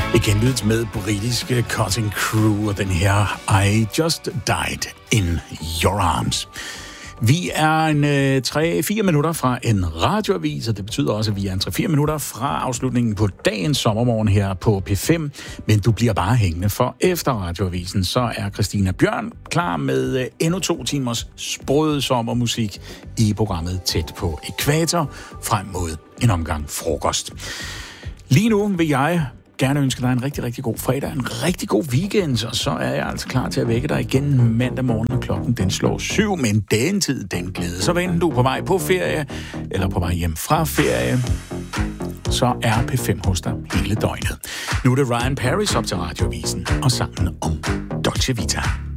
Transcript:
Igen lydet med britiske Cutting Crew og den her I Just Died in Your Arms. Vi er en 3-4 minutter fra en radioavis, og det betyder også, at vi er en 3-4 minutter fra afslutningen på dagens sommermorgen her på P5. Men du bliver bare hængende, for efter radioavisen, så er Christina Bjørn klar med endnu 2 timers sprøde sommermusik i programmet Tæt på Ækvator frem mod en omgang frokost. Lige nu vil jeg gerne ønske dig en rigtig, rigtig god fredag, en rigtig god weekend, og så er jeg altså klar til at vække dig igen mandag morgen, når klokken den slår 7, men den tid, den glæde. Så venter du på vej på ferie, eller på vej hjem fra ferie, så er P5 hos dig hele døgnet. Nu er det Ryan Paris op til radioavisen, og sammen om Dolce Vita.